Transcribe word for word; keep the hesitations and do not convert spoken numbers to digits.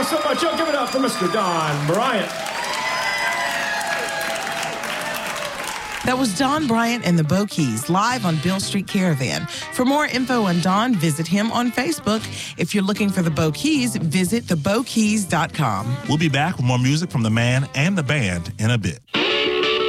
guys so much. Y'all give it up for Mister Don Bryant. That was Don Bryant and the Bo Keys live on Beale Street Caravan. For more info on Don, visit him on Facebook. If you're looking for the Bo Keys, visit the bo keys dot com. We'll be back with more music from the man and the band in a bit.